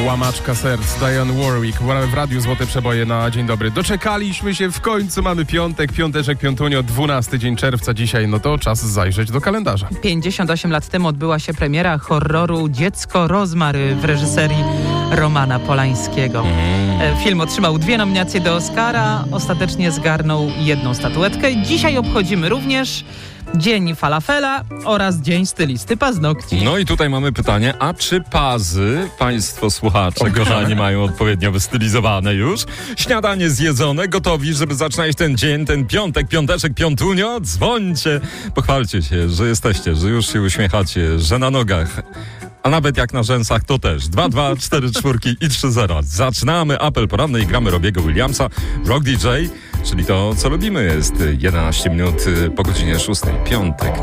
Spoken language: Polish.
Łamaczka serc, Dionne Warwick w Radiu Złote Przeboje na Dzień Dobry. Doczekaliśmy się, w końcu mamy piąteczek, piątunio, 12 dzień czerwca dzisiaj, no to czas zajrzeć do kalendarza. 58 lat temu odbyła się premiera horroru Dziecko Rozmary w reżyserii Romana Polańskiego. Film otrzymał 2 nominacje do Oscara, ostatecznie zgarnął 1 statuetkę. Dzisiaj obchodzimy również Dzień Falafela oraz Dzień Stylisty Paznokci. No i tutaj mamy pytanie, a czy pazy państwo słuchacze kochani mają odpowiednio wystylizowane już? Śniadanie zjedzone, gotowi, żeby zaczynać ten dzień, ten piąteczek, piątunio? Dzwońcie, pochwalcie się, że jesteście, że już się uśmiechacie, że na nogach. A nawet jak na rzęsach, to też. 2, 2, 4, 4 i 3, 0. Zaczynamy apel poranny i gramy Robiego Williamsa. Rock DJ, czyli to, co lubimy, jest 11 minut po godzinie 6. Piątek